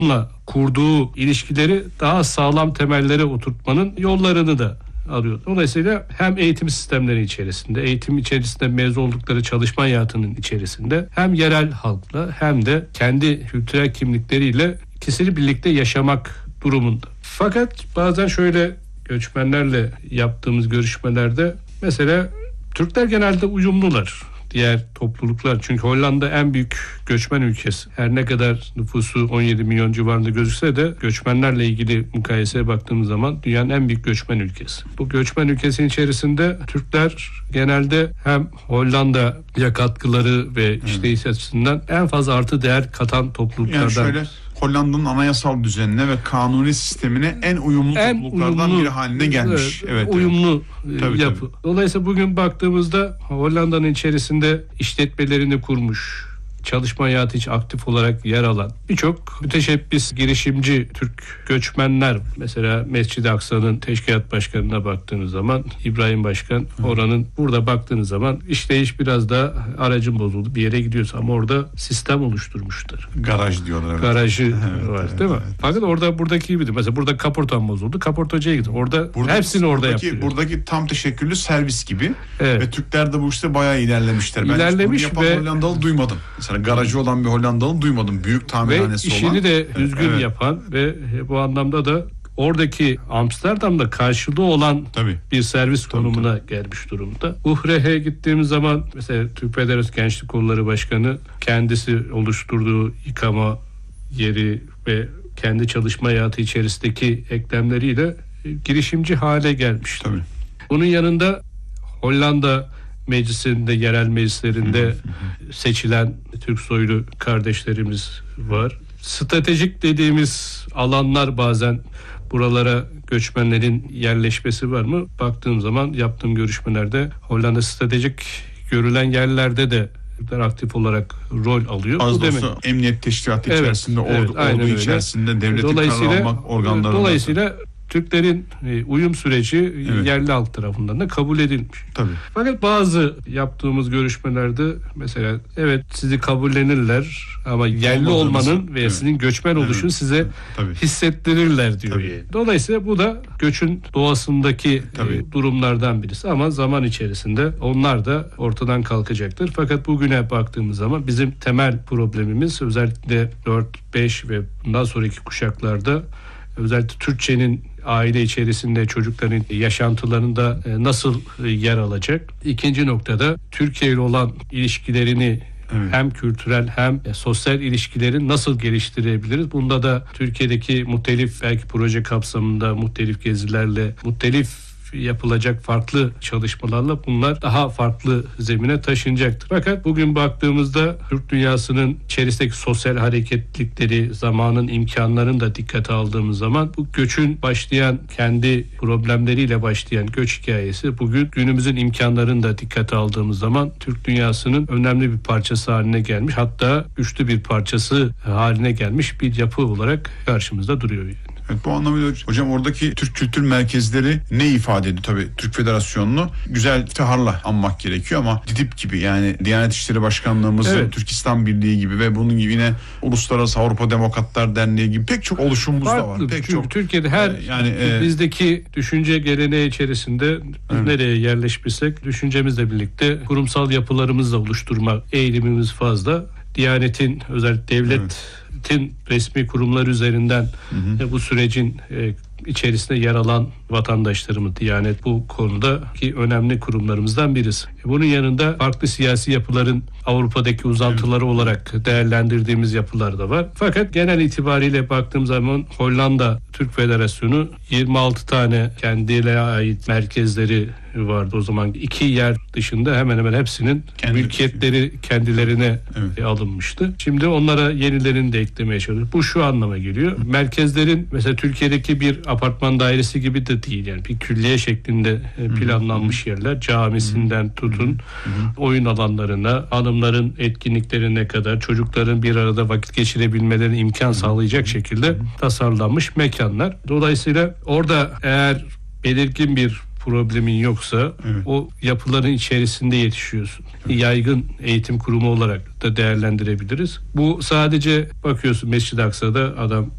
kurduğu ilişkileri daha sağlam temellere oturtmanın yollarını da arıyor. Dolayısıyla hem eğitim sistemleri içerisinde, eğitim içerisinde mezun oldukları çalışma hayatının içerisinde hem yerel halkla hem de kendi kültürel kimlikleriyle ikisini birlikte yaşamak durumunda. Fakat bazen şöyle göçmenlerle yaptığımız görüşmelerde mesela Türkler genelde uyumlular diğer topluluklar. Çünkü Hollanda en büyük göçmen ülkesi. Her ne kadar nüfusu 17 milyon civarında gözükse de göçmenlerle ilgili mukayeseye baktığımız zaman dünyanın en büyük göçmen ülkesi. Bu göçmen ülkesinin içerisinde Türkler genelde hem Hollanda'ya katkıları ve işleyiş açısından en fazla artı değer katan topluluklardan. Yani şöyle Hollanda'nın anayasal düzenine ve kanuni sistemine en uyumlu topluluklardan biri haline gelmiş. Evet, uyumlu tabii, yapı. tabii. Dolayısıyla bugün baktığımızda Hollanda'nın içerisinde işletmelerini kurmuş, çalışma hayatı için aktif olarak yer alan birçok müteşebbis, girişimci Türk göçmenler. Mesela Mescid-i Aksa'nın teşkilat başkanına baktığınız zaman İbrahim Başkan, oranın burada baktığınız zaman işleyiş biraz daha aracın bozuldu. Bir yere gidiyorsa ama orada sistem oluşturmuşlar. Garaj diyorlar. Evet. Garajı var değil mi? Evet. Fakat orada buradaki gibiydi. Mesela burada kaportam bozuldu. Kaportacıya gitti. Orada hepsini orada yapıyor. Buradaki tam teşekküllü servis gibi. Evet. Ve Türkler de bu işte bayağı ilerlemişler. İlerlemiş ben bunu yapan Hollandalı duymadım. Mesela garajı olan bir Hollandalı duymadım. Büyük tamirhanesi ve olan. işini de düzgün yapan ve bu anlamda da oradaki Amsterdam'da karşılığı olan bir servis konumuna gelmiş durumda. Uhre'ye gittiğimiz zaman mesela Türk Federasyonu Gençlik Kolları Başkanı kendisi oluşturduğu yıkama yeri ve kendi çalışma hayatı içerisindeki eklemleriyle girişimci hale gelmiş. Tabii. Bunun yanında Hollanda meclisinde, yerel meclislerinde seçilen Türk soylu kardeşlerimiz var. Stratejik dediğimiz alanlar bazen buralara göçmenlerin yerleşmesi var mı? Baktığım zaman yaptığım görüşmelerde Hollanda stratejik görülen yerlerde de aktif olarak rol alıyor. Az da olsa emniyet teşkilatı içerisinde, ordu içerisinde devletin karar almak organları. Dolayısıyla Türklerin uyum süreci yerli halk tarafından da kabul edilmiş. Tabii. Fakat bazı yaptığımız görüşmelerde mesela sizi kabullenirler ama yerli olmanın ve sizin göçmen oluşunu size hissettirirler diyor. Dolayısıyla bu da göçün doğasındaki durumlardan birisi ama zaman içerisinde onlar da ortadan kalkacaktır. Fakat bugüne baktığımız zaman bizim temel problemimiz özellikle 4-5 ve bundan sonraki kuşaklarda özellikle Türkçenin aile içerisinde çocukların yaşantılarında nasıl yer alacak? İkinci noktada Türkiye ile olan ilişkilerini hem kültürel hem sosyal ilişkileri nasıl geliştirebiliriz? Bunda da Türkiye'deki muhtelif belki proje kapsamında muhtelif gezilerle, muhtelif yapılacak farklı çalışmalarla bunlar daha farklı zemine taşınacaktır. Fakat bugün baktığımızda Türk dünyasının içerisindeki sosyal hareketlilikleri, zamanın imkanlarını da dikkate aldığımız zaman bu göçün başlayan, kendi problemleriyle başlayan göç hikayesi bugün günümüzün imkanlarını da dikkate aldığımız zaman Türk dünyasının önemli bir parçası haline gelmiş. Hatta güçlü bir parçası haline gelmiş bir yapı olarak karşımızda duruyor yani. Evet, bu anlamıyla hocam oradaki Türk kültür merkezleri ne ifade ediyor? Tabii Türk Federasyonu'nu güzel iftiharla anmak gerekiyor ama DİTİB gibi yani Diyanet İşleri Başkanlığımızın Türk İslam Birliği gibi ve bunun gibi yine Uluslararası Avrupa Demokratlar Derneği gibi pek çok oluşumumuz da var. Pek çok Türkiye'de her bizdeki düşünce geleneği içerisinde biz nereye yerleşmişsek düşüncemizle birlikte kurumsal yapılarımızla oluşturma eğilimimiz fazla. Diyanet'in özellikle devletin resmi kurumlar üzerinden bu sürecin içerisinde yer alan vatandaşlarımız, Diyanet bu konudaki önemli kurumlarımızdan birisi. Bunun yanında farklı siyasi yapıların Avrupa'daki uzantıları olarak değerlendirdiğimiz yapılar da var. Fakat genel itibariyle baktığım zaman Hollanda Türk Federasyonu 26 tane kendine ait merkezleri vardı o zaman. 2 yer dışında hemen hemen hepsinin mülkiyetleri kendilerine alınmıştı. Şimdi onlara yenilerini de eklemeye çalışıyor. Bu şu anlama geliyor. Merkezlerin mesela Türkiye'deki bir apartman dairesi gibi de değil. Yani bir külliye şeklinde planlanmış yerler. Camisinden tutun, oyun alanlarına, hanımların etkinliklerine kadar çocukların bir arada vakit geçirebilmelerine imkan sağlayacak şekilde tasarlanmış mekanlar. Dolayısıyla orada eğer belirgin bir problemin yoksa o yapıların içerisinde yetişiyorsun. Yaygın eğitim kurumu olarak da değerlendirebiliriz. Bu sadece bakıyorsun Mescid-i Aksa'da adam